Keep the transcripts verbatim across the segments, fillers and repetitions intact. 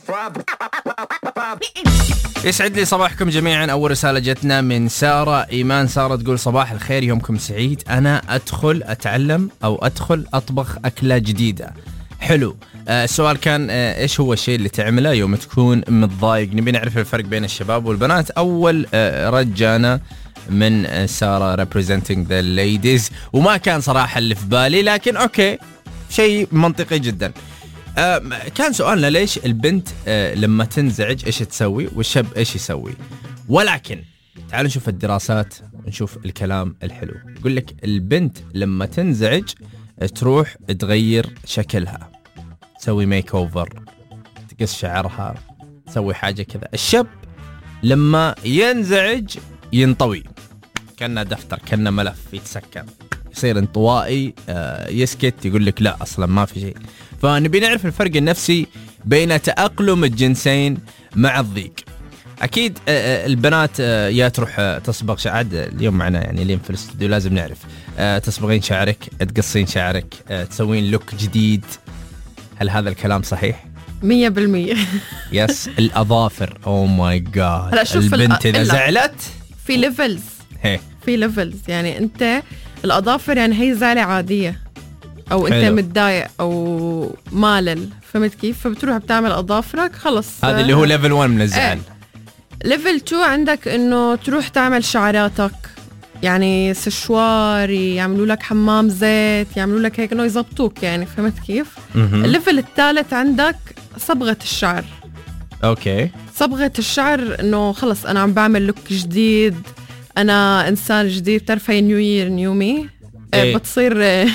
يسعد لي صباحكم جميعا. أول رسالة جتنا من سارة إيمان. سارة تقول صباح الخير، يومكم سعيد. أنا أدخل أتعلم أو أدخل أطبخ أكلة جديدة. حلو. آه السؤال كان آه إيش هو الشيء اللي تعمله يوم تكون متضايق؟ نبي نعرف الفرق بين الشباب والبنات. أول آه رد جانا من آه سارة representing the ladies، وما كان صراحة اللي في بالي، لكن أوكي شيء منطقي جدا. آه كان سؤالنا ليش البنت آه لما تنزعج إيش تسوي والشاب إيش يسوي. ولكن تعالوا نشوف الدراسات ونشوف الكلام الحلو. يقول لك البنت لما تنزعج تروح تغير شكلها، تسوي ميك اوفر، تقص شعرها، تسوي حاجة كذا. الشاب لما ينزعج ينطوي كأنه دفتر، كأنه ملف يتسكر، يصير انطوائي، آه يسكت، يقول لك لا أصلا ما في شيء. فنبي نعرف الفرق النفسي بين تأقلم الجنسين مع الضيق. أكيد آه البنات آه يا تروح آه تصبغ شعر. اليوم معنا يعني لين في الاستوديو لازم نعرف آه تصبغين شعرك، تقصين شعرك، آه تسوين لوك جديد. هل هذا الكلام صحيح؟ مية بالمية. يس. الأظافر أوه ماي جاد. البنت إذا زعلت في ليفلز، هي في ليفلز. يعني أنت الأظافر يعني هي زعلة عادية، أو أنت حلو. متضايق أو مالل، فهمت كيف؟ فبتروح بتعمل أظافرك خلص. هذا اللي هو ليفل واحد من الزعل. ليفل تو عندك إنه تروح تعمل شعراتك، يعني سشوار، يعملوا لك حمام زيت، يعملوا لك هيك إنه يزبطوك، يعني فهمت كيف؟ الليفل الثالث عندك صبغة الشعر. أوكي. صبغة الشعر إنه خلص أنا عم بعمل لوك جديد، أنا إنسان جديد. بتعرف هي نيو يير نيو مي بتصير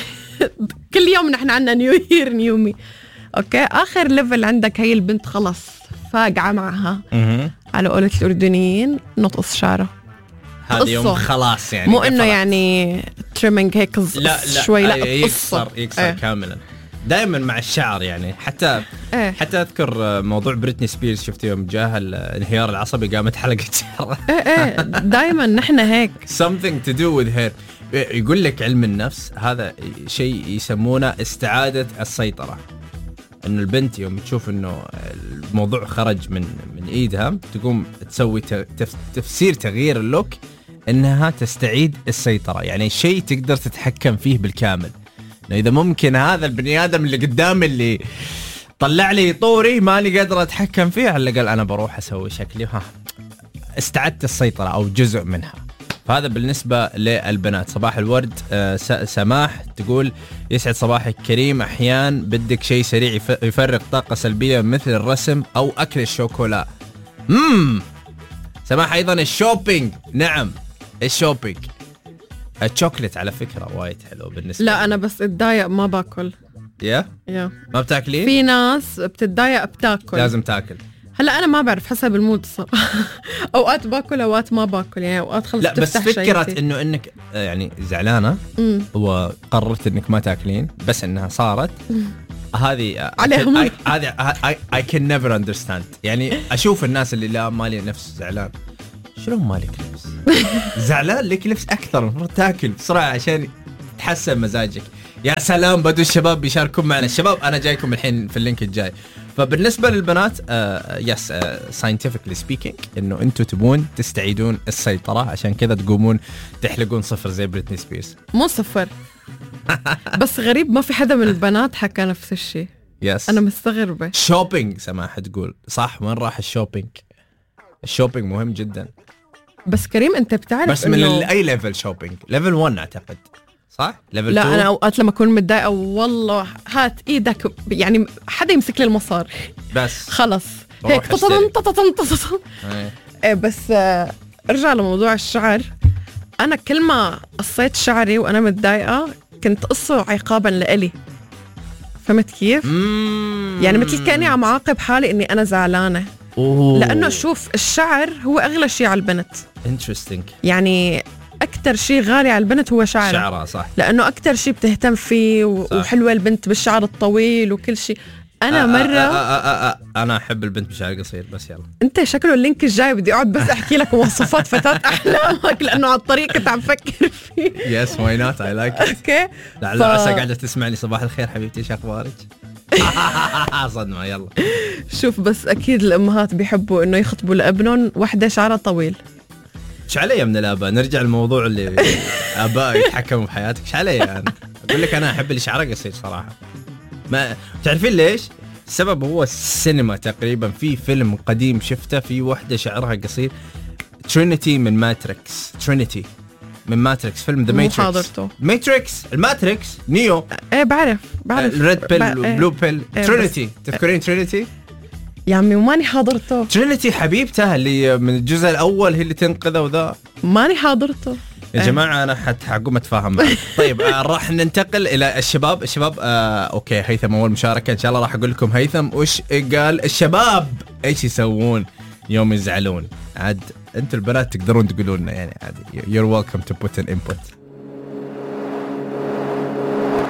كل يوم نحن عنا نيو يير نيو مي. أوكي. آخر ليفل عندك هي البنت خلص فاقعة معها مه. على قولة الأردنيين نطقص شعره. هذا يوم خلاص يعني مو إنه يعني تريمينج هيك لا لا شوي، لا يكسر يكسر ايه. كاملا. دائما مع الشعر يعني. حتى ايه. حتى أذكر موضوع بريتني سبيرز، شفت يوم جاها الانهيار العصبي قامت حلقة شعر. ايه ايه دائما نحن هيك. something to do with her. يقول لك علم النفس هذا شيء يسمونه استعادة السيطرة. إنه البنت يوم تشوف إنه الموضوع خرج من من إيدها تقوم تسوي تفسير تغيير اللوك إنها تستعيد السيطرة. يعني شيء تقدر تتحكم فيه بالكامل. إذا ممكن هذا البني آدم اللي قدامي اللي طلع لي طوري ماني قادر أتحكم فيه، على الأقل أنا بروح أسوي شكلي، ها استعدت السيطرة أو جزء منها. فهذا بالنسبة للبنات. صباح الورد. آه سماح تقول يسعد صباحك كريم، أحيان بدك شيء سريع يفرغ طاقة سلبية مثل الرسم أو أكل الشوكولا. مم. سماح أيضا الشوبينج. نعم الشوبينج. الشوكليت على فكرة وايد حلو بالنسبة لا أنا بس اتضايق ما باكل. يا يا ما بتاكلين؟ في ناس بتتضايق بتاكل. لازم تاكل. هلا أنا ما بعرف حسب المود صراحة. أوقات باكل أوقات ما باكل، يعني أوقات خلص. لا بس فكرة إنه إنك يعني زعلانة وقررت إنك ما تاكلين بس إنها صارت هذه عليهم. هذه I, I can never understand. يعني أشوف الناس اللي لا مالي نفس زعلان، شلون مالك نفس زعلان لك نفس أكثر، المفروض تاكل بسرعة عشان تحسن مزاجك. يا سلام بدو الشباب بيشاركون معنا. الشباب أنا جايكم الحين في اللينك الجاي. فبالنسبة للبنات يس scientifically speaking إنه أنتوا تبون تستعيدون السيطرة، عشان كذا تقومون تحلقون صفر زي بريتني سبيرز. مو صفر بس غريب ما في حدا من البنات حكى نفس الشيء. يس أنا مستغربة. شوبينج سماح تقول صح. وين راح الشوبينج؟ الشوبينج مهم جدا. بس كريم أنت بتعرف بس من أي ليفل شوبينج؟ ليفل واحد أعتقد صح؟ ليفل لا تو؟ أنا أوقات لما أكون متضايقة والله هات إيدك، يعني حدا يمسك لي المصاري بس خلص هيك تططن تططن تططن. إيه بس آه ارجع لموضوع الشعر. أنا كل ما قصيت شعري وأنا متضايقة كنت قصه عقابا لإلي، فهمت كيف؟ مم. يعني مثل كأني عم عاقب حالي إني أنا زعلانة. أوه. لأنه شوف الشعر هو أغلى شيء على البنت. Interesting. يعني أكتر شيء غالي على البنت هو شعرها. شعرها صح. لأنه أكتر شيء بتهتم فيه وحلوة البنت بالشعر الطويل وكل شيء. أنا آه مرة آه آه آه آه أنا أحب البنت بشعر قصير بس. يلا أنت شكله اللينك الجاي بدي أقعد بس أحكي لك مواصفات فتاة أحلامك لأنه على الطريق كنت عم فكر فيه. Yes why not I like it. أوكي. لعل عسى قاعدة تسمعني. صباح الخير حبيبتي، شو أخبارك؟ صدمة. يلا شوف بس أكيد الأمهات بيحبوا إنه يخطبوا لابنهم وحدة شعرها طويل. إيش علي من الآباء؟ نرجع الموضوع اللي آباء يتحكموا بحياتك. إيش علي أنا؟ أقول لك أنا أحب اللي شعره قصير صراحة. ما تعرفين ليش؟ السبب هو السينما. تقريبا في فيلم قديم شفته في وحدة شعرها قصير، ترينيتي من ماتريكس. ترينيتي من ماتريكس، فيلم ذا ماتريكس. حاضرته ماتريكس، الماتريكس، نيو. ايه بعرف بعرف ريد بيل وبلو بيل. ترينيتي، تذكرين ترينيتي؟ يا عمي ماني حاضرته. ترينيتي حبيبتها اللي من الجزء الأول هي اللي تنقذه وذا. ماني حاضرته يا جماعة. أنا حت حقوم أتفاهم معك. طيب آه راح ننتقل إلى الشباب. الشباب آه أوكي، هيثم أول مشاركة إن شاء الله. راح أقول لكم هيثم وش قال الشباب إيش يسوون يوم يزعلون. عاد أنتوا البنات تقدرون تقولون لنا يعني عادي. You're welcome to put an input.